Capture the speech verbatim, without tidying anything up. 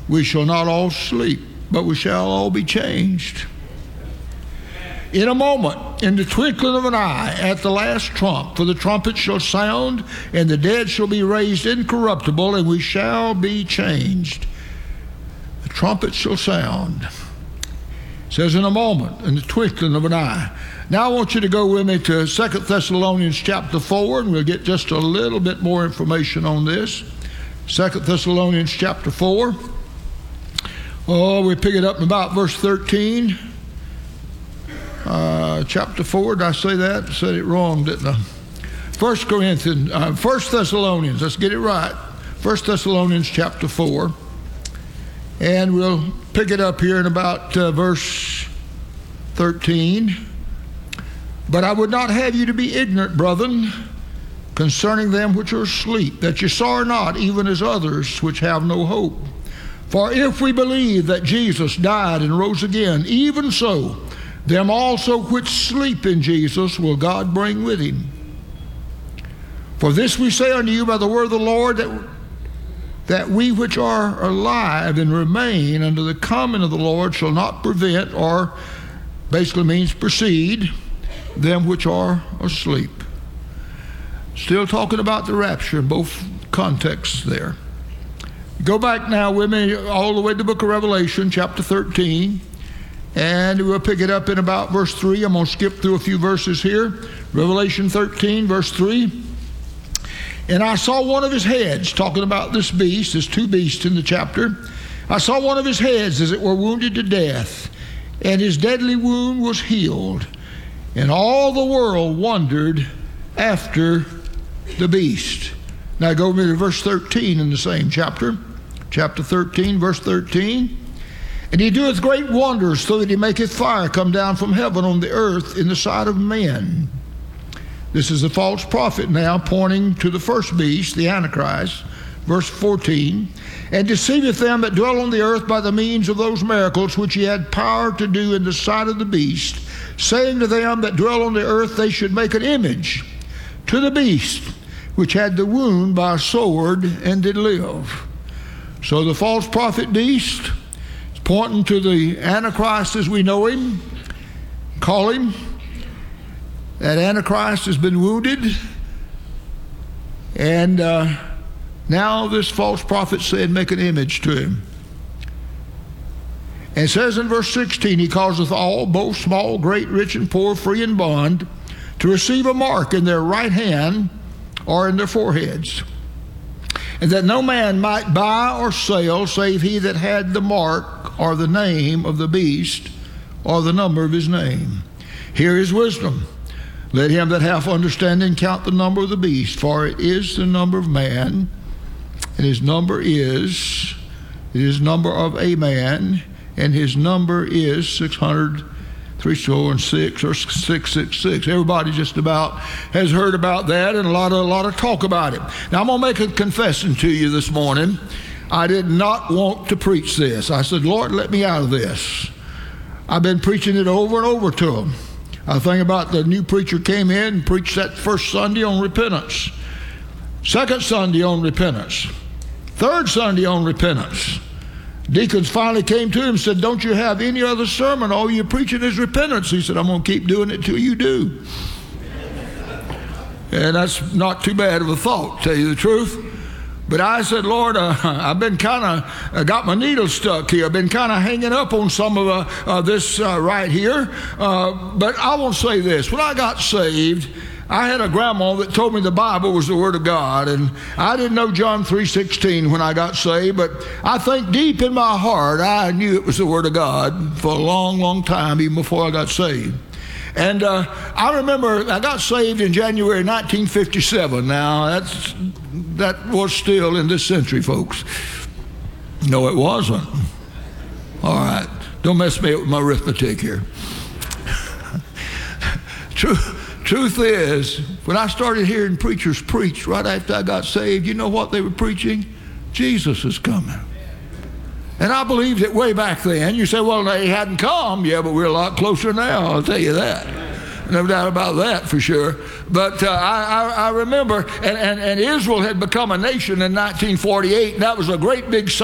we shall not all sleep, but we shall all be changed. In a moment, in the twinkling of an eye, at the last trump, for the trumpet shall sound, and the dead shall be raised incorruptible, and we shall be changed. The trumpet shall sound. It says in a moment, in the twinkling of an eye. Now I want you to go with me to Second Thessalonians chapter four, and we'll get just a little bit more information on this. Second Thessalonians chapter four. Oh, we pick it up in about verse thirteen. Uh, chapter four, did I say that? I said it wrong, didn't I? First Corinthians, uh, First Thessalonians, let's get it right. First Thessalonians chapter four. And we'll pick it up here in about uh, verse thirteen. But I would not have you to be ignorant, brethren, concerning them which are asleep, that ye sorrow not, even as others which have no hope. For if we believe that Jesus died and rose again, even so, them also which sleep in Jesus will God bring with him. For this we say unto you by the word of the Lord, that, that we which are alive and remain unto the coming of the Lord shall not prevent, or basically means precede, them which are asleep. Still talking about the rapture in both contexts there. Go back now with me all the way to the book of Revelation, chapter thirteen. And we'll pick it up in about verse three. I'm going to skip through a few verses here. Revelation thirteen, verse three. And I saw one of his heads, talking about this beast, there's two beasts in the chapter. I saw one of his heads, as it were, wounded to death, and his deadly wound was healed. And all the world wondered after the beast. Now go with me to verse thirteen in the same chapter. Chapter thirteen, verse thirteen. And he doeth great wonders, so that he maketh fire come down from heaven on the earth in the sight of men. This is the false prophet now, pointing to the first beast, the Antichrist. Verse fourteen. And deceiveth them that dwell on the earth by the means of those miracles which he had power to do in the sight of the beast, saying to them that dwell on the earth they should make an image to the beast, which had the wound by a sword and did live. So the false prophet beast, pointing to the Antichrist as we know him, call him. That Antichrist has been wounded. And uh, now this false prophet said, make an image to him. And it says in verse sixteen, he causeth all, both small, great, rich, and poor, free and bond, to receive a mark in their right hand or in their foreheads. And that no man might buy or sell, save he that had the mark or the name of the beast or the number of his name. Here is wisdom. Let him that hath understanding count the number of the beast, for it is the number of man, and his number is, it is number of a man, and his number is six hundred, three score and six, or six six six. Everybody just about has heard about that, and a lot of a lot of talk about it. Now I'm gonna make a confession to you this morning. I did not want to preach this. I said, Lord, let me out of this. I've been preaching it over and over to them. I think about the new preacher came in and preached that first Sunday on repentance, second Sunday on repentance, third Sunday on repentance. Deacons finally came to him and said, don't you have any other sermon? All you're preaching is repentance. He said, I'm going to keep doing it till you do. And that's not too bad of a thought, to tell you the truth. But I said, Lord, uh, I've been kind of, uh, got my needle stuck here. I've been kind of hanging up on some of uh, uh, this uh, right here. Uh, but I will say this. When I got saved, I had a grandma that told me the Bible was the Word of God, and I didn't know John three sixteen when I got saved, but I think deep in my heart I knew it was the Word of God for a long, long time, even before I got saved. And uh, I remember I got saved in January nineteen fifty-seven. Now, that's, that was still in this century, folks. No, it wasn't. All right, don't mess me up with my arithmetic here. True. Truth is, when I started hearing preachers preach right after I got saved, you know what they were preaching? Jesus is coming. And I believed it way back then. You say, well, they hadn't come. Yeah, but we're a lot closer now, I'll tell you that. No doubt about that for sure. But uh, I, I, I remember, and, and, and Israel had become a nation in nineteen forty-eight, and that was a great big